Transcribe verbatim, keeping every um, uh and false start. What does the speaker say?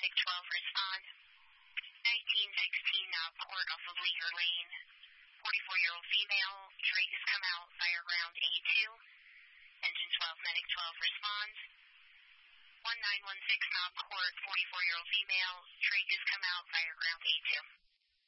Medic twelve, respond. nineteen sixteen Knob Court off of Leader Lane. forty-four-year-old female, trach has come out via round A two. Engine twelve, Medic twelve, respond. one nine one six Knob Court, forty-four-year-old female, trach has come out via round A two.